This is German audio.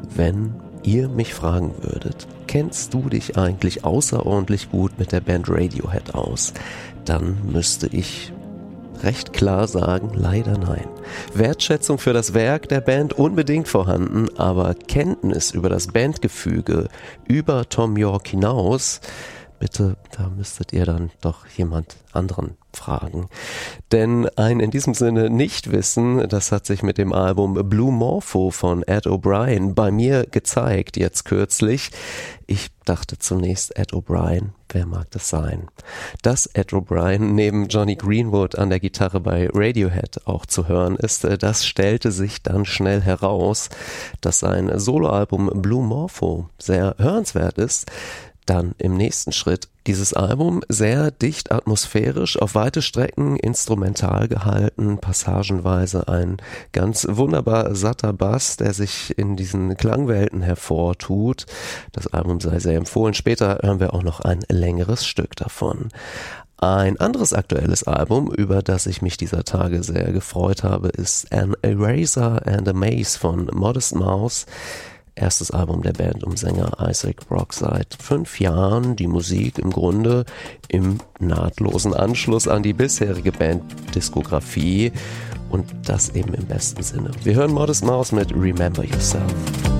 wenn ihr mich fragen würdet, kennst du dich eigentlich außerordentlich gut mit der Band Radiohead aus, dann müsste ich recht klar sagen, leider nein. Wertschätzung für das Werk der Band unbedingt vorhanden, aber Kenntnis über das Bandgefüge, über Thom Yorke hinaus, bitte, da müsstet ihr dann doch jemand anderen fragen. Denn ein in diesem Sinne Nichtwissen, das hat sich mit dem Album Blue Morpho von Ed O'Brien bei mir gezeigt, jetzt kürzlich. Ich dachte zunächst, Ed O'Brien, wer mag das sein? Dass Ed O'Brien neben Johnny Greenwood an der Gitarre bei Radiohead auch zu hören ist, das stellte sich dann schnell heraus, dass sein Soloalbum Blue Morpho sehr hörenswert ist. Dann im nächsten Schritt dieses Album sehr dicht atmosphärisch, auf weite Strecken instrumental gehalten, passagenweise ein ganz wunderbar satter Bass, der sich in diesen Klangwelten hervortut. Das Album sei sehr empfohlen. Später hören wir auch noch ein längeres Stück davon. Ein anderes aktuelles Album, über das ich mich dieser Tage sehr gefreut habe, ist An Eraser and a Maze von Modest Mouse. Erstes Album der Band um Sänger Isaac Brock seit 5 Jahren. Die Musik im Grunde im nahtlosen Anschluss an die bisherige Banddiskografie und das eben im besten Sinne. Wir hören Modest Mouse mit Remember Yourself.